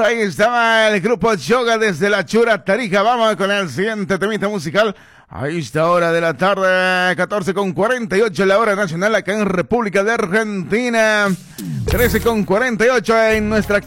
ahí estaba el grupo Yoga desde la Chura Tarija. Vamos con el siguiente temita musical. A esta hora de la tarde, 14:48, la hora nacional acá en República de Argentina. 13:48 en nuestra